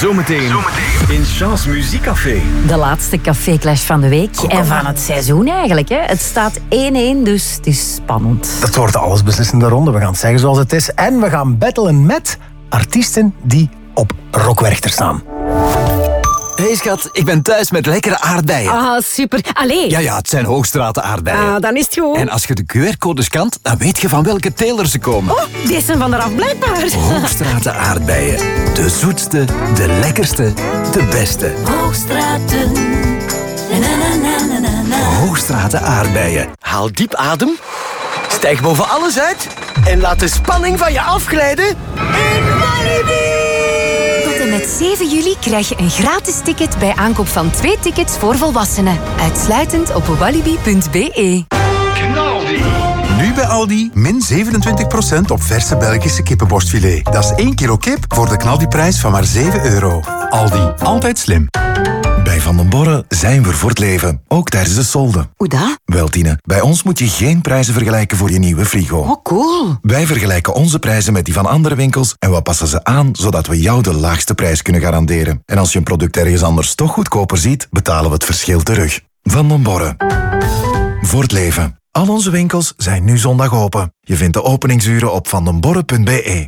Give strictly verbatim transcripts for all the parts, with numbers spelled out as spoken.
Zometeen, Zometeen. in Chance Muziekcafé. De laatste caféclash van de week oh, en van het seizoen eigenlijk. Hè. Het staat één-één, dus het is spannend. Dat wordt de allesbeslissende ronde. We gaan het zeggen zoals het is. En we gaan battlen met artiesten die op Rockwerchter staan. Hey schat, ik ben thuis met lekkere aardbeien. Ah, super. Allee. Ja, ja, het zijn Hoogstraten aardbeien. Ah, dan is het goed. En als je de Q R-codes scant, dan weet je van welke teler ze komen. Oh, deze zijn van eraf blijkbaar. Hoogstraten aardbeien. De zoetste, de lekkerste, de beste. Hoogstraten. Na, na, na, na, na. Hoogstraten aardbeien. Haal diep adem. Stijg boven alles uit. En laat de spanning van je afglijden. In Walibi! Met zeven juli krijg je een gratis ticket bij aankoop van twee tickets voor volwassenen. Uitsluitend op walibi punt b e. Knaldi. Nu bij Aldi min zevenentwintig procent op verse Belgische kippenborstfilet. Dat is één kilo kip voor de knaldiprijs van maar zeven euro. Aldi, altijd slim. Bij Van den Borre zijn we voor het leven, ook tijdens de solden. Hoe dat? Wel, Tine, bij ons moet je geen prijzen vergelijken voor je nieuwe frigo. Oh, cool. Wij vergelijken onze prijzen met die van andere winkels en we passen ze aan, zodat we jou de laagste prijs kunnen garanderen. En als je een product ergens anders toch goedkoper ziet, betalen we het verschil terug. Van den Borre. Voor het leven. Al onze winkels zijn nu zondag open. Je vindt de openingsuren op vandenborre punt b e.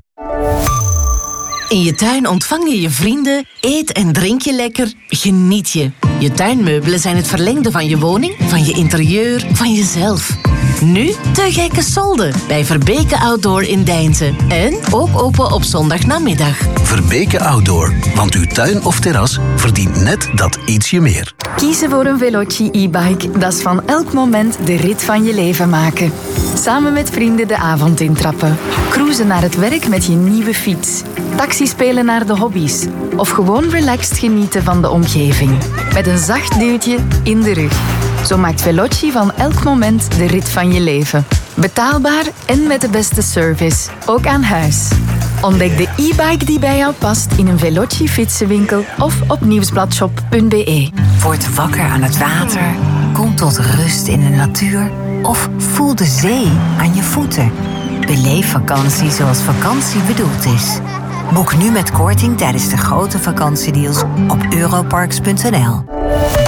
In je tuin ontvang je je vrienden, eet en drink je lekker, geniet je. Je tuinmeubelen zijn het verlengde van je woning, van je interieur, van jezelf. Nu de gekke solden bij Verbeke Outdoor in Deinze. En ook open op zondagnamiddag. Verbeke Outdoor, want uw tuin of terras verdient net dat ietsje meer. Kiezen voor een Veloci e-bike, dat is van elk moment de rit van je leven maken. Samen met vrienden de avond intrappen. Cruisen naar het werk met je nieuwe fiets. Taxi spelen naar de hobby's. Of gewoon relaxed genieten van de omgeving. Met een zacht duwtje in de rug. Zo maakt Veloci van elk moment de rit van je leven. Betaalbaar en met de beste service. Ook aan huis. Ontdek de e-bike die bij jou past in een Veloci fietsenwinkel of op nieuwsbladshop punt b e. Word wakker aan het water. Kom tot rust in de natuur. Of voel de zee aan je voeten. Beleef vakantie zoals vakantie bedoeld is. Boek nu met korting tijdens de grote vakantiedeals op europarks punt n l.